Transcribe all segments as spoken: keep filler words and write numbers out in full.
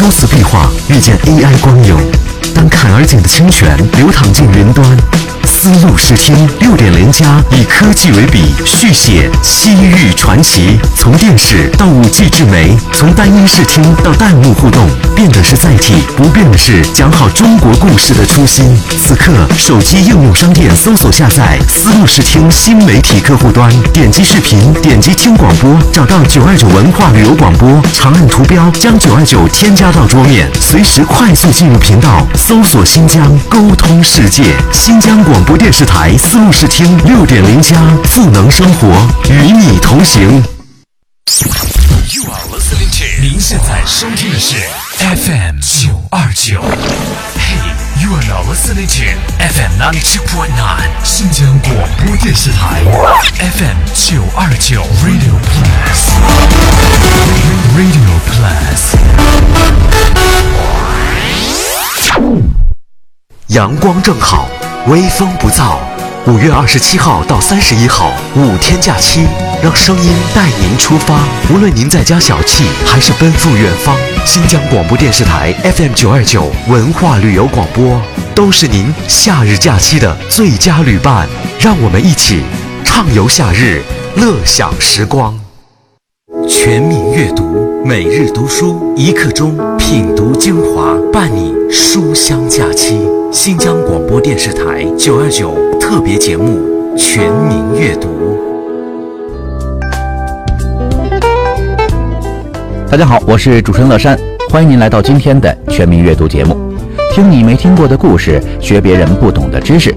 秋瓷壁画遇见 A I 光影，当坎儿井的清泉流淌进云端。丝路视听六点零加以科技为笔，续写西域传奇。从电视到五 G 智媒，从单音视听到弹幕互动，变的是载体，不变的是讲好中国故事的初心。此刻，手机应用商店搜索下载丝路视听新媒体客户端，点击视频，点击听广播，找到九二九文化旅游广播，长按图标将九二九添加到桌面，随时快速进入频道，搜索新疆，沟通世界。新疆广播电视台丝路视听六点零加，赋能生活，与你同行。 You are listening to 您现在收听的是 F M 九二九。Hey, you are now listening to F M ninety two point nine 新疆广播电视台 F M 九二九 Radio Plus Radio Plus。 阳光正好，微风不燥。五月二十七号到三十一号，五天假期，让声音带您出发。无论您在家小憩，还是奔赴远方，新疆广播电视台 F M 九二九文化旅游广播，都是您夏日假期的最佳旅伴。让我们一起畅游夏日，乐享时光。全民阅读，每日读书，一刻钟品读精华，伴你书香假期。新疆广播电视台九二九特别节目《全民阅读》。 大家好，我是主持人乐山，欢迎您来到今天的《全民阅读》节目，听你没听过的故事，学别人不懂的知识。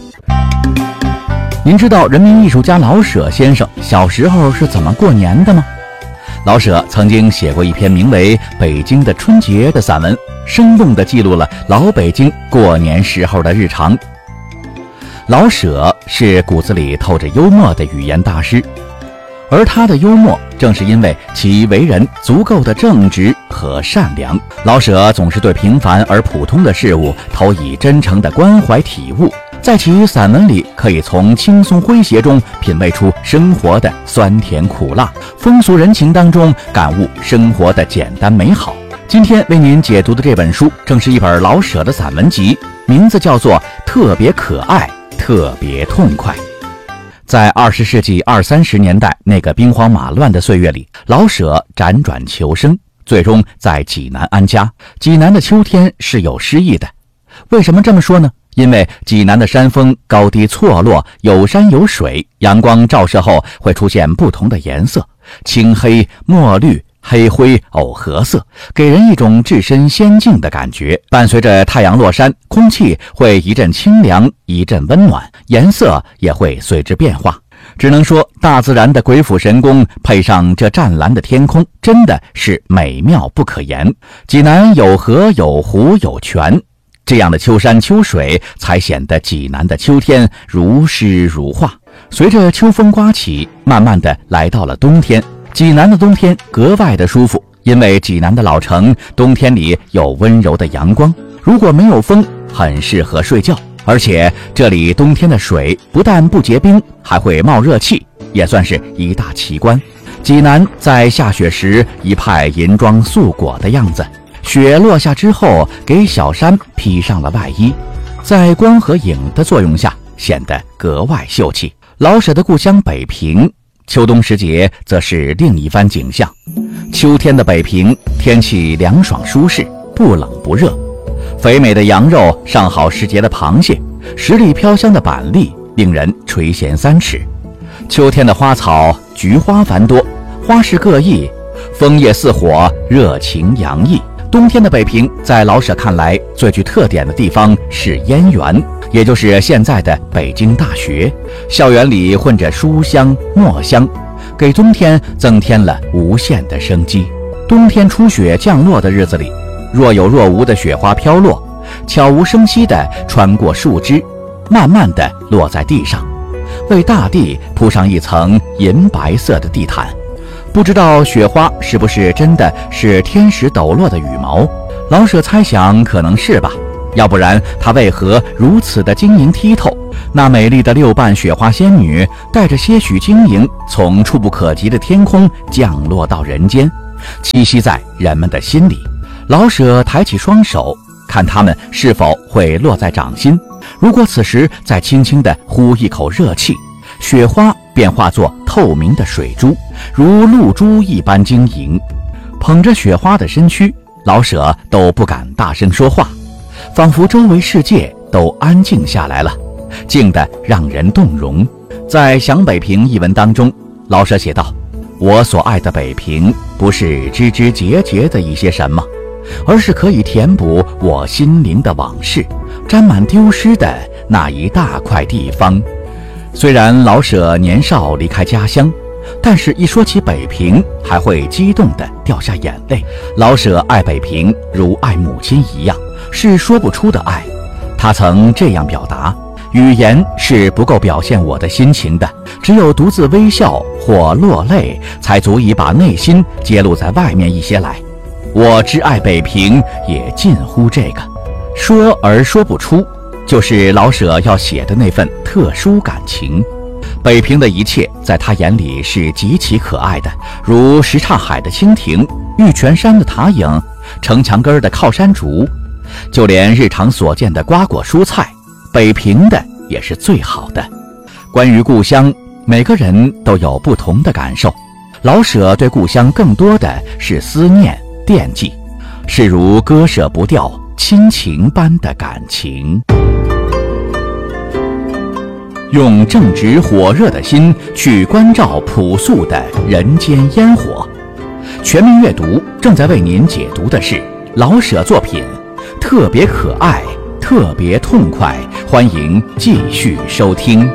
您知道人民艺术家老舍先生小时候是怎么过年的吗？老舍曾经写过一篇名为《北京的春节》的散文，生动地记录了老北京过年时候的日常。老舍是骨子里透着幽默的语言大师，而他的幽默正是因为其为人足够的正直和善良。老舍总是对平凡而普通的事物投以真诚的关怀体悟，在其散文里可以从轻松诙谐中品味出生活的酸甜苦辣，风俗人情当中感悟生活的简单美好。今天为您解读的这本书正是一本老舍的散文集，名字叫做《特别可爱，特别痛快》。在二十世纪二三十年代那个兵荒马乱的岁月里，老舍辗转求生，最终在济南安家。济南的秋天是有诗意的。为什么这么说呢？因为济南的山峰高低错落，有山有水，阳光照射后会出现不同的颜色，青黑、墨绿、黑灰、藕荷色，给人一种置身仙境的感觉。伴随着太阳落山，空气会一阵清凉，一阵温暖，颜色也会随之变化。只能说大自然的鬼斧神工配上这湛蓝的天空，真的是美妙不可言。济南有河有湖有泉，这样的秋山秋水才显得济南的秋天如诗如画。随着秋风刮起，慢慢的来到了冬天。济南的冬天格外的舒服，因为济南的老城冬天里有温柔的阳光，如果没有风，很适合睡觉。而且这里冬天的水不但不结冰，还会冒热气，也算是一大奇观。济南在下雪时一派银装素裹的样子，雪落下之后给小山披上了外衣，在光和影的作用下显得格外秀气。老舍的故乡北平，秋冬时节则是另一番景象。秋天的北平天气凉爽舒适，不冷不热，肥美的羊肉，上好时节的螃蟹，十里飘香的板栗，令人垂涎三尺。秋天的花草菊花繁多，花式各异，枫叶似火，热情洋溢。冬天的北平在老舍看来最具特点的地方是燕园，也就是现在的北京大学。校园里混着书香墨香，给冬天增添了无限的生机。冬天初雪降落的日子里，若有若无的雪花飘落，悄无声息地穿过树枝，慢慢地落在地上，为大地铺上一层银白色的地毯。不知道雪花是不是真的是天使抖落的羽毛，老舍猜想可能是吧，要不然他为何如此的晶莹剔透？那美丽的六瓣雪花仙女带着些许晶莹，从触不可及的天空降落到人间，栖息在人们的心里。 老舍抬起双手，看它们是否会落在掌心。如果此时再轻轻地呼一口热气，雪花便化作透明的水珠，如露珠一般晶莹。捧着雪花的身躯，老舍都不敢大声说话，仿佛周围世界都安静下来了，静得让人动容。在《想北平》一文当中，老舍写道：我所爱的北平，不是枝枝节节的一些什么，而是可以填补我心灵的往事，沾满丢失的那一大块地方。虽然老舍年少离开家乡，但是一说起北平，还会激动地掉下眼泪。老舍爱北平如爱母亲一样，是说不出的爱。他曾这样表达：语言是不够表现我的心情的，只有独自微笑或落泪，才足以把内心揭露在外面一些来。我之爱北平，也近乎这个，说而说不出，就是老舍要写的那份特殊感情。北平的一切在他眼里是极其可爱的，如什刹海的蜻蜓，玉泉山的塔影，城墙根的靠山竹，就连日常所见的瓜果蔬菜，北平的也是最好的。关于故乡，每个人都有不同的感受。老舍对故乡更多的是思念惦记，是如割舍不掉亲情般的感情。用正直火热的心去关照朴素的人间烟火。全民阅读正在为您解读的是老舍作品，特别可爱，特别痛快，欢迎继续收听。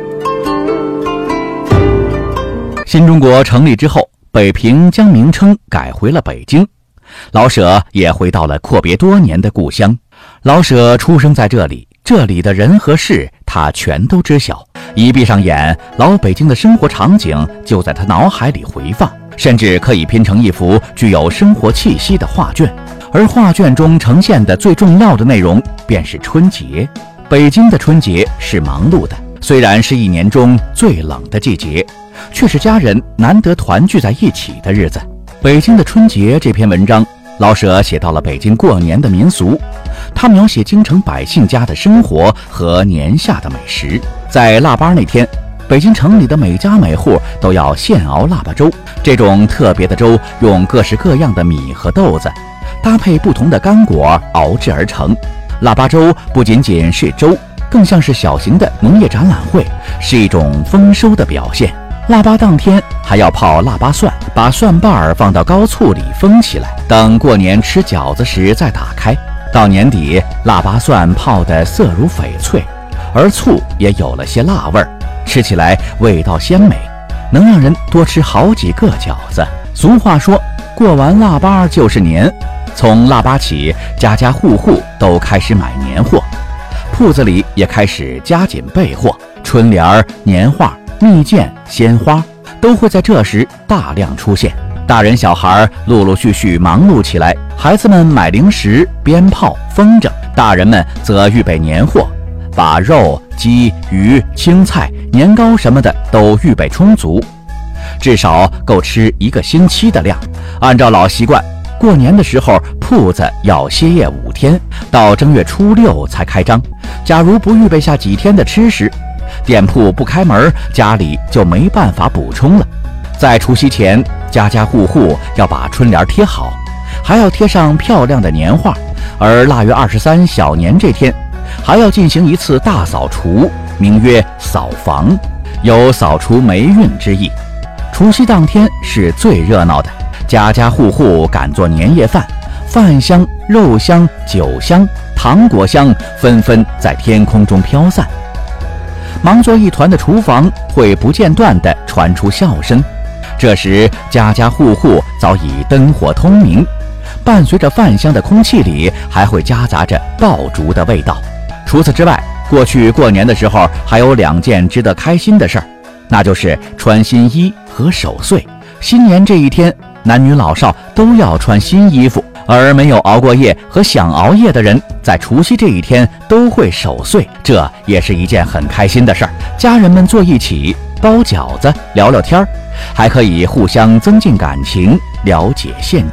新中国成立之后，北平将名称改回了北京，老舍也回到了阔别多年的故乡。老舍出生在这里，这里的人和事他全都知晓，一闭上眼，老北京的生活场景就在他脑海里回放，甚至可以拼成一幅具有生活气息的画卷。而画卷中呈现的最重要的内容便是春节。北京的春节是忙碌的，虽然是一年中最冷的季节，却是家人难得团聚在一起的日子。北京的春节这篇文章，老舍写到了北京过年的民俗，他描写京城百姓家的生活和年下的美食。在腊八那天，北京城里的每家每户都要现熬腊八粥，这种特别的粥用各式各样的米和豆子，搭配不同的干果熬制而成。腊八粥不仅仅是粥，更像是小型的农业展览会，是一种丰收的表现。腊八当天还要泡腊八蒜，把蒜瓣儿放到高醋里封起来，等过年吃饺子时再打开。到年底，腊八蒜泡得色如翡翠，而醋也有了些辣味儿，吃起来味道鲜美，能让人多吃好几个饺子。俗话说，过完腊八就是年。从腊八起，家家户户都开始买年货，铺子里也开始加紧备货，春联、年画、蜜饯、鲜花都会在这时大量出现。大人小孩陆陆续续忙碌起来，孩子们买零食、鞭炮、风筝，大人们则预备年货，把肉、鸡、鱼、青菜、年糕什么的都预备充足，至少够吃一个星期的量。按照老习惯，过年的时候铺子要歇业五天，到正月初六才开张。假如不预备下几天的吃食，店铺不开门，家里就没办法补充了。在除夕前，家家户户要把春联贴好，还要贴上漂亮的年画。而腊月二十三小年这天，还要进行一次大扫除，名曰扫房，有扫除霉运之意。除夕当天是最热闹的，家家户户赶做年夜饭，饭香、肉香、酒香、糖果香纷纷在天空中飘散。忙作一团的厨房会不间断地传出笑声，这时家家户户早已灯火通明，伴随着饭香的空气里还会夹杂着爆竹的味道。除此之外，过去过年的时候还有两件值得开心的事儿，那就是穿新衣和守岁。新年这一天，男女老少都要穿新衣服，而没有熬过夜和想熬夜的人，在除夕这一天都会守岁，这也是一件很开心的事儿。家人们坐一起包饺子，聊聊天儿，还可以互相增进感情，了解现